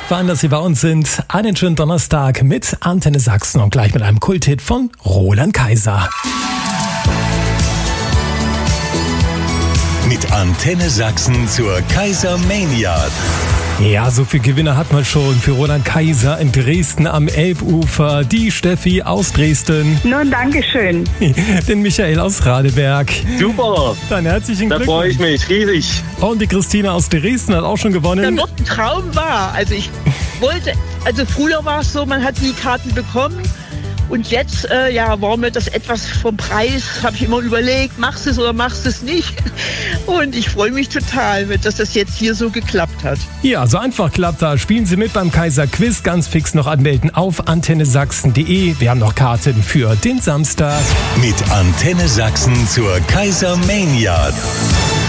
Fein, dass Sie bei uns sind. Einen schönen Donnerstag mit Antenne Sachsen und gleich mit einem Kulthit von Roland Kaiser. Mit Antenne Sachsen zur Kaisermania. Ja, so viel Gewinner hat man schon für Roland Kaiser in Dresden am Elbufer. Die Steffi aus Dresden. Nun, Dankeschön. Den Michael aus Radeberg. Super, Dann herzlichen da freue ich Glückwunsch. mich riesig. Und die Christina aus Dresden hat auch schon Der gewonnen. noch ein Traum war. Also früher war es so, man hat die Karten bekommen und jetzt war mir das etwas vom Preis, habe ich immer überlegt, machst du es oder machst du es nicht? Und ich freue mich total, dass das jetzt hier so geklappt hat. Ja, so einfach klappt das. Spielen Sie mit beim Kaiser Quiz. Ganz fix noch anmelden auf antennesachsen.de. Wir haben noch Karten für den Samstag. Mit Antenne Sachsen zur Kaisermania.